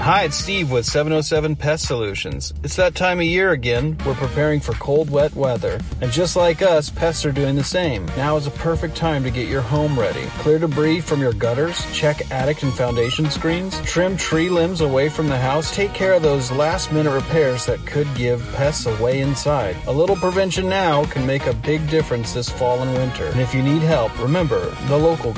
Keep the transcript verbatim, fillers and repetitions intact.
Hi, it's Steve with seven oh seven Pest Solutions. It's that time of year again. We're preparing for cold, wet weather. And just like us, pests are doing the same. Now is a perfect time to get your home ready. Clear debris from your gutters, check attic and foundation screens, trim tree limbs away from the house, take care of those last-minute repairs that could give pests a way inside. A little prevention now can make a big difference this fall and winter. And if you need help, remember, the local